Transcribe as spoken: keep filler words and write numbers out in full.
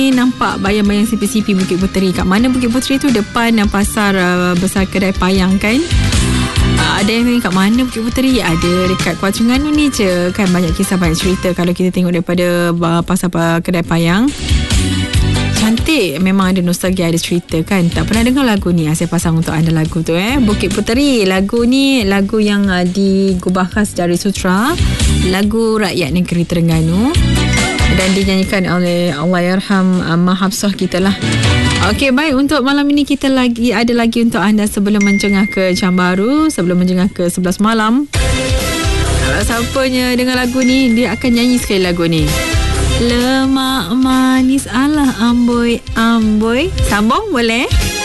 ni nampak bayang-bayang sipi-sipi Bukit Puteri. Kat mana Bukit Puteri tu? Depan uh, pasar uh, besar Kedai Payang kan. uh, Ada yang tanya kat mana Bukit Puteri? Ada dekat Kuala Terengganu ni je kan. Banyak kisah, banyak cerita kalau kita tengok daripada uh, pasar uh, Kedai Payang. Cantik, memang ada nostalgia, ada cerita kan. Tak pernah dengar lagu ni? Saya pasang untuk anda lagu tu eh. Bukit Puteri. Lagu ni lagu yang uh, digubahkan secara sutra, lagu rakyat negeri Terengganu dan dinyanyikan oleh Allahyarham uh, Mak Hafsah kita lah. Okey, baik, untuk malam ini kita lagi ada lagi untuk anda sebelum menjengah ke jam baru, sebelum menjengah ke sebelas malam. Kalau siapanya dengar lagu ni, dia akan nyanyi sekali lagu ni. Lemak manis ala amboi amboi. Sambung boleh?